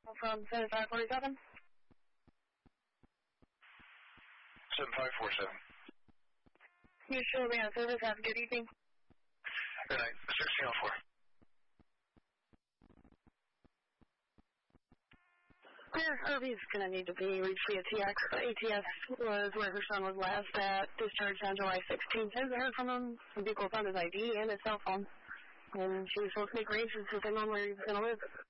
From 7547. 7547. You sure we have service? Have a good evening. Good night. 1604. Irby's going to need to be reached via TX. ATS was where her son was last at, discharged on July 16th. Hasn't heard from him. The vehicle found his ID and his cell phone. And she was supposed to make arrangements with him on where he was going to live.